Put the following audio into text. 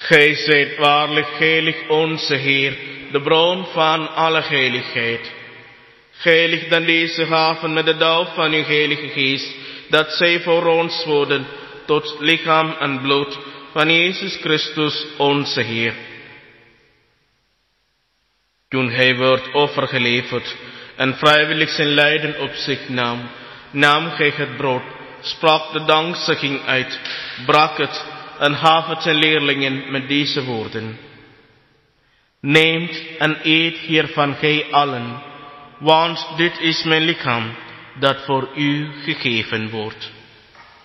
Gij zijt waarlijk heilig onze Heer, de bron van alle heiligheid. Heilig dan deze gaven met de dauw van uw heilige geest, dat zij voor ons worden tot lichaam en bloed van Jezus Christus onze Heer. Toen hij werd overgeleverd en vrijwillig zijn lijden op zich nam, nam hij het brood, sprak de dankzegging uit, brak het en gaf het zijn leerlingen met deze woorden: Neemt en eet hiervan gij allen, want dit is mijn lichaam, dat voor u gegeven wordt.